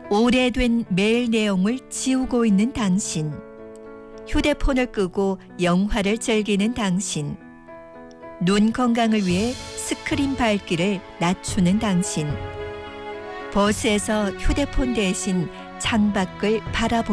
오래된 메일 내용을 지우고 있는 당신. 휴대폰을 끄고 영화를 즐기는 당신. 눈 건강을 위해 스크린 밝기를 낮추는 당신. 버스에서 휴대폰 대신 창밖을 바라보